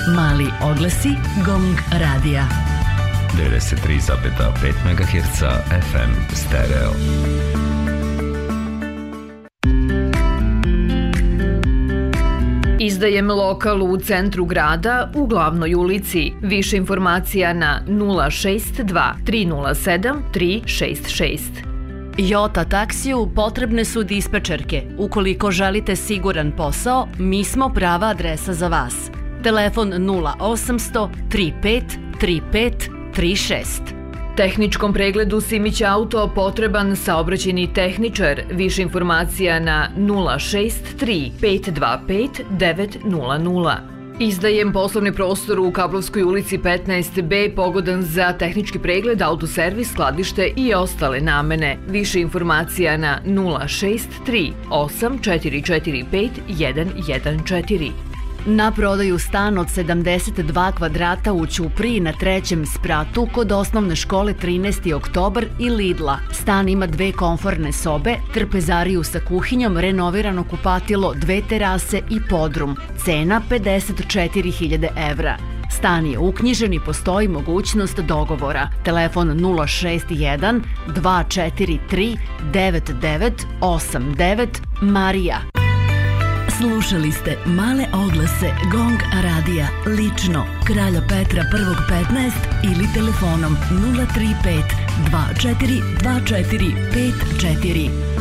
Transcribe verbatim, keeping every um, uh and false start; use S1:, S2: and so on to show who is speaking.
S1: Mali oglasi Gong radija.
S2: devedeset tri zarez pet megaherca F M stereo.
S3: Izdajem lokal u centru grada u glavnoj ulici. Više informacija na nula šest dva tri nula sedam tri šest šest.
S1: Jota taksiju potrebne su dispečerke. Ukoliko želite siguran posao, mi smo prava adresa za vas. Telefon nula osamsto tri pet tri pet tri šest.
S3: Tehničkom pregledu Simić auto potreban saobraćajni tehničar. Više informacija na nula šest tri pet dva pet devet nula nula. Izdajem poslovni prostor u Kablovskoj ulici petnaest B pogodan za tehnički pregled, autoservis, skladište i ostale namene. Više informacija na nula šest tri osam četiri četiri pet jedan jedan četiri.
S1: Na prodaju stan od sedamdeset dva kvadrata u Ćupriji na trećem spratu kod osnovne škole trinaesti oktobar i Lidla. Stan ima dve komforne sobe, trpezariju sa kuhinjom, renovirano kupatilo, dve terase i podrum. Cena pedeset četiri hiljade evra. Stan je uknjižen i postoji mogućnost dogovora. Telefon nula šest jedan dva četiri tri devet devet osam devet Marija.
S4: Slušali ste male oglase Gong radija lično Kralja Petra prvog petnaest ili telefonom nula tri pet dva četiri dva četiri pet četiri.